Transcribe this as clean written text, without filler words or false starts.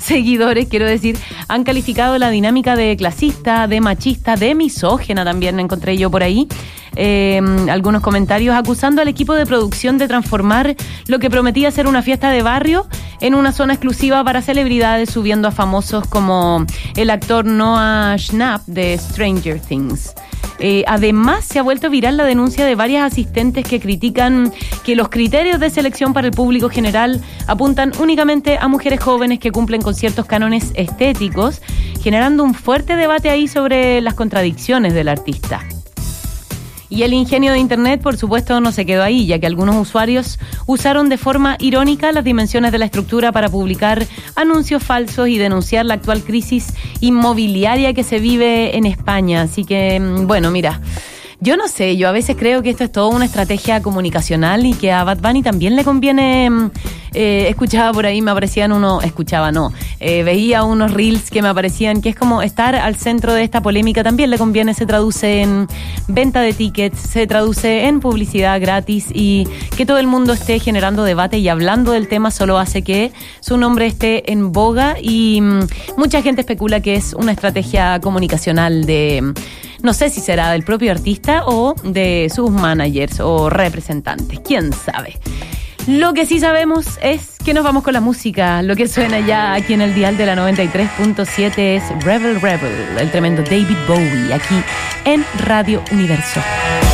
seguidores, quiero decir, han calificado la dinámica de clasista, de machista, de misógina también encontré yo por ahí. Algunos comentarios acusando al equipo de producción de transformar lo que prometía ser una fiesta de barrio en una zona exclusiva para celebridades, subiendo a famosos como el actor Noah Schnapp de Stranger Things. Además, se ha vuelto viral la denuncia de varias asistentes que critican que los criterios de selección para el público general apuntan únicamente a mujeres jóvenes que cumplen con ciertos cánones estéticos, generando un fuerte debate ahí sobre las contradicciones del artista. Y el ingenio de Internet, por supuesto, no se quedó ahí, ya que algunos usuarios usaron de forma irónica las dimensiones de la estructura para publicar anuncios falsos y denunciar la actual crisis inmobiliaria que se vive en España. Así que, bueno, mira, yo no sé, yo a veces creo que esto es toda una estrategia comunicacional y que a Bad Bunny también le conviene. Escuchaba por ahí, me aparecían veía unos reels que me aparecían, que es como estar al centro de esta polémica también le conviene, se traduce en venta de tickets, se traduce en publicidad gratis, y que todo el mundo esté generando debate y hablando del tema solo hace que su nombre esté en boga, y mucha gente especula que es una estrategia comunicacional de, no sé si será del propio artista o de sus managers o representantes, quién sabe. Lo que sí sabemos es que nos vamos con la música. Lo que suena ya aquí en el dial de la 93.7 es Rebel Rebel, el tremendo David Bowie, aquí en Radio Universo.